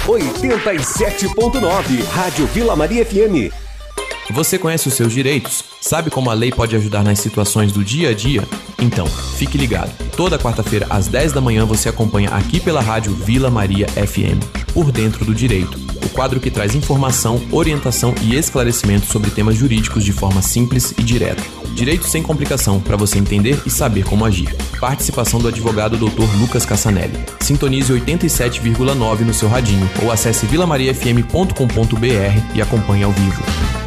87.9, Rádio Vila Maria FM. Você conhece os seus direitos? Sabe como a lei pode ajudar nas situações do dia a dia? Então, fique ligado. Toda quarta-feira, às 10 da manhã, você acompanha aqui pela Rádio Vila Maria FM, Por Dentro do Direito, o quadro que traz informação, orientação e esclarecimento sobre temas jurídicos de forma simples e direta. Direito sem complicação, para você entender e saber como agir. Participação do advogado Dr. Lucas Cassanelli. Sintonize 87,9 no seu radinho ou acesse vilamariafm.com.br e acompanhe ao vivo.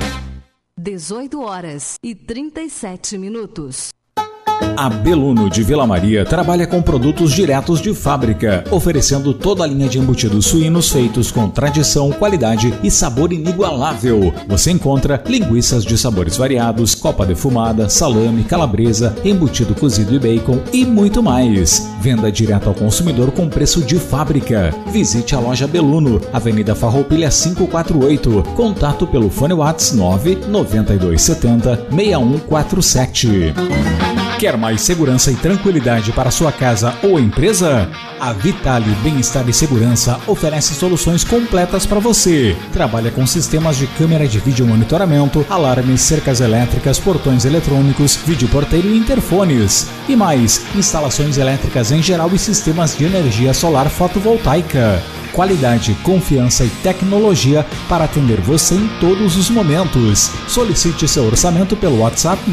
18h37. A Beluno de Vila Maria trabalha com produtos diretos de fábrica, oferecendo toda a linha de embutidos suínos feitos com tradição, qualidade e sabor inigualável. Você encontra linguiças de sabores variados, copa defumada, salame, calabresa, embutido cozido e bacon e muito mais. Venda direto ao consumidor com preço de fábrica. Visite a loja Beluno, Avenida Farroupilha 548. Contato pelo fone WhatsApp 99270 6147. Quer mais segurança e tranquilidade para sua casa ou empresa? A Vitale Bem-Estar e Segurança oferece soluções completas para você. Trabalha com sistemas de câmera de vídeo monitoramento, alarmes, cercas elétricas, portões eletrônicos, videoporteiro e interfones. E mais, instalações elétricas em geral e sistemas de energia solar fotovoltaica. Qualidade, confiança e tecnologia para atender você em todos os momentos. Solicite seu orçamento pelo WhatsApp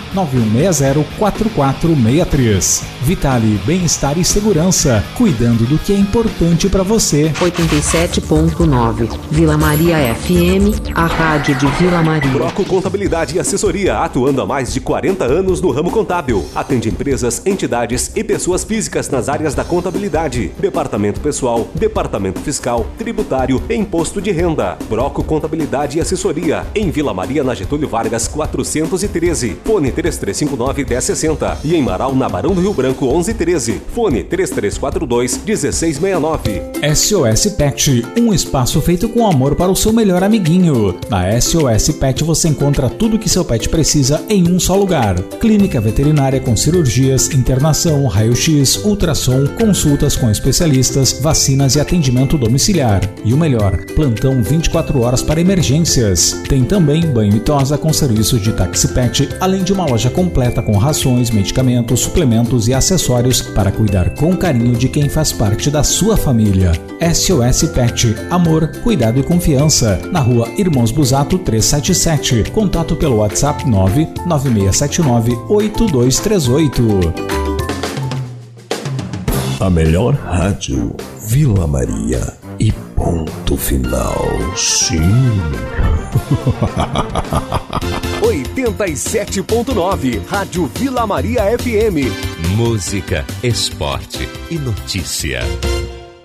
991604463. Vitale Bem-Estar e Segurança, cuidando do que é importante para você. 87.9 Vila Maria FM, a rádio de Vila Maria. Broco Contabilidade e Assessoria, atuando há mais de 40 anos no ramo contábil. Atende empresas, entidades e pessoas físicas nas áreas da contabilidade, departamento pessoal, departamento fiscal, tributário e imposto de renda. Broco Contabilidade e Assessoria, em Vila Maria, na Getúlio Vargas 413. Fone 3359-1060 e em Marau, na Barão do Rio Branco 1113. Fone 3342-1669. SOS Pet, um espaço feito com amor para o seu melhor amiguinho. Na SOS Pet você encontra tudo que seu pet precisa em um só lugar. Clínica veterinária com cirurgias, internação, raio-x, ultrassom, consultas com especialistas, vacinas e atendimento domiciliar. E o melhor, plantão 24 horas para emergências. Tem também banho e tosa com serviço de táxi pet, além de uma loja completa com rações, medicamentos, suplementos e acessórios para cuidar com carinho de quem faz parte da sua família. SOS Pet, amor, cuidado e confiança. Na rua Irmãos Busato 377. Contato pelo WhatsApp 996798238. A melhor rádio, Vila Maria. E ponto final. Sim. 87.9, Rádio Vila Maria FM. Música, esporte e notícia.